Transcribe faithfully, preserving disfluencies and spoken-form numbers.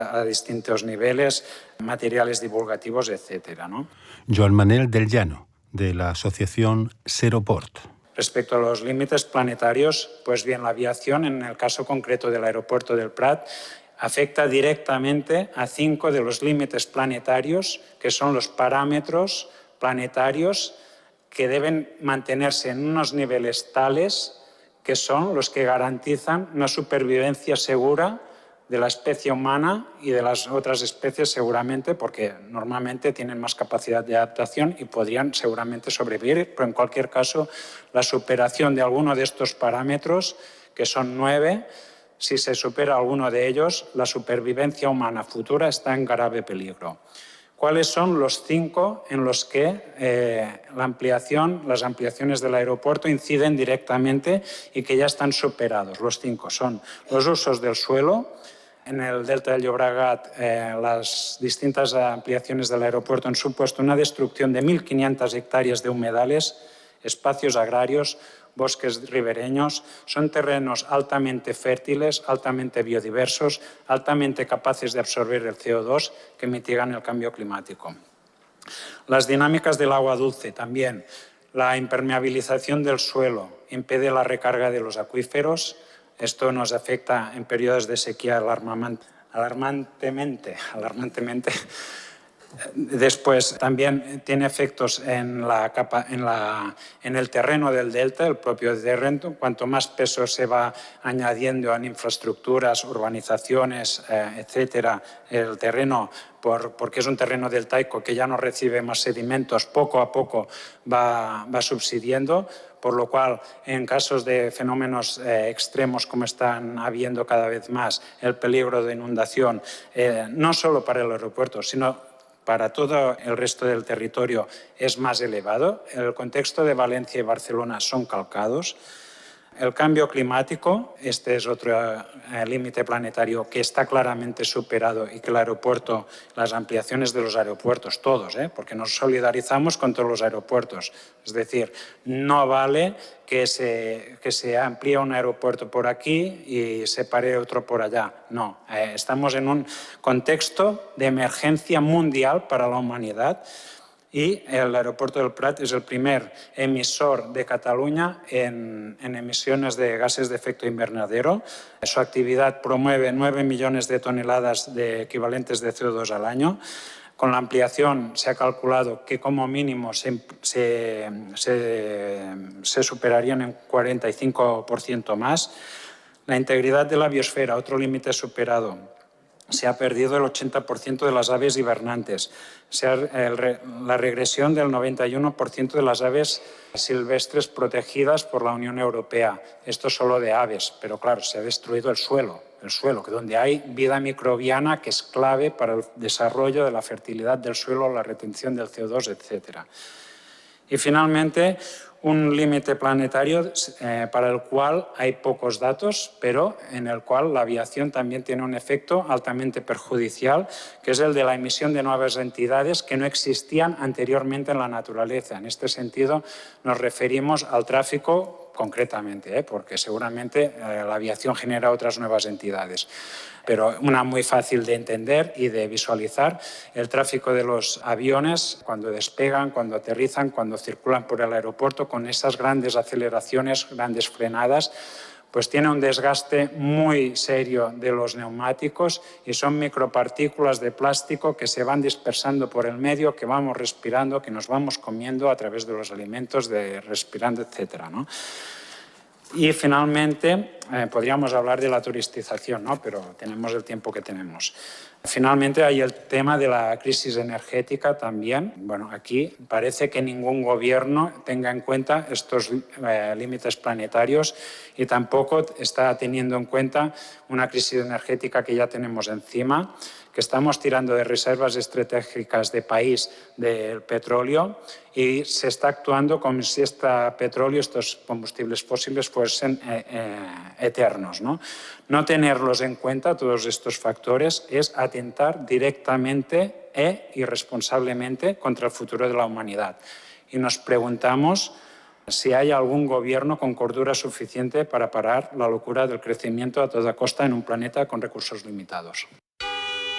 a distintos niveles, materiales divulgativos, etcétera, ¿no? Joan Manel del Llano, de la asociación Seroport. Respecto a los límites planetarios, pues bien, la aviación, en el caso concreto del aeropuerto del Prat, afecta directamente a cinco de los límites planetarios, que son los parámetros planetarios que deben mantenerse en unos niveles tales que son los que garantizan una supervivencia segura de la especie humana y de las otras especies seguramente, porque normalmente tienen más capacidad de adaptación y podrían seguramente sobrevivir, pero en cualquier caso la superación de alguno de estos parámetros, que son nueve, si se supera alguno de ellos, la supervivencia humana futura está en grave peligro. ¿Cuáles son los cinco en los que eh, la ampliación, las ampliaciones del aeropuerto inciden directamente y que ya están superados? Los cinco son los usos del suelo. En el Delta del Llobregat, eh, las distintas ampliaciones del aeropuerto han supuesto una destrucción de mil quinientas hectáreas de humedales, espacios agrarios, bosques ribereños. Son terrenos altamente fértiles, altamente biodiversos, altamente capaces de absorber el C O dos que mitigan el cambio climático. Las dinámicas del agua dulce también. La impermeabilización del suelo impide la recarga de los acuíferos. Esto nos afecta en periodos de sequía alarmantemente. alarmantemente. Después, también tiene efectos en, la capa, en, la, en el terreno del delta, el propio terreno. Cuanto más peso se va añadiendo en infraestructuras, urbanizaciones, eh, etcétera, el terreno, por, porque es un terreno deltaico que ya no recibe más sedimentos, poco a poco va, va subsidiando, por lo cual, en casos de fenómenos eh, extremos como están habiendo cada vez más, el peligro de inundación, eh, no solo para el aeropuerto, sino para todo el resto del territorio es más elevado. El contexto de Valencia y Barcelona son calcados. El cambio climático, este es otro eh, límite planetario que está claramente superado y que el aeropuerto, las ampliaciones de los aeropuertos, todos, ¿eh? porque nos solidarizamos con todos los aeropuertos. Es decir, no vale que se, que se amplíe un aeropuerto por aquí y se pare otro por allá. No, eh, estamos en un contexto de emergencia mundial para la humanidad. Y el aeropuerto del Prat es el primer emisor de Cataluña en, en emisiones de gases de efecto invernadero. Su actividad promueve nueve millones de toneladas de equivalentes de C O dos al año. Con la ampliación se ha calculado que como mínimo se, se, se, se superarían en cuarenta y cinco por ciento más. La integridad de la biosfera, otro límite superado. Se ha perdido el ochenta por ciento de las aves hibernantes. Se ha, el, la regresión del noventa y uno por ciento de las aves silvestres protegidas por la Unión Europea. Esto solo de aves, pero claro, se ha destruido el suelo, el suelo, que donde hay vida microbiana que es clave para el desarrollo de la fertilidad del suelo, la retención del C O dos, etcétera. Y finalmente, un límite planetario eh, para el cual hay pocos datos, pero en el cual la aviación también tiene un efecto altamente perjudicial, que es el de la emisión de nuevas entidades que no existían anteriormente en la naturaleza. En este sentido, nos referimos al tráfico concretamente, ¿eh? porque seguramente eh, la aviación genera otras nuevas entidades. Pero una muy fácil de entender y de visualizar, el tráfico de los aviones cuando despegan, cuando aterrizan, cuando circulan por el aeropuerto, con esas grandes aceleraciones, grandes frenadas, pues tiene un desgaste muy serio de los neumáticos y son micropartículas de plástico que se van dispersando por el medio, que vamos respirando, que nos vamos comiendo a través de los alimentos, de respirando, etcétera, ¿no? Y finalmente, eh, podríamos hablar de la turistización, ¿no? Pero tenemos el tiempo que tenemos. Finalmente hay el tema de la crisis energética también. Bueno, aquí parece que ningún gobierno tenga en cuenta estos eh, límites planetarios y tampoco está teniendo en cuenta una crisis energética que ya tenemos encima, que estamos tirando de reservas estratégicas de país del petróleo y se está actuando como si este petróleo, estos combustibles fósiles fuesen eh, eh, eternos, ¿no? No tenerlos en cuenta, todos estos factores, es atentar directamente e irresponsablemente contra el futuro de la humanidad. Y nos preguntamos si hay algún gobierno con cordura suficiente para parar la locura del crecimiento a toda costa en un planeta con recursos limitados.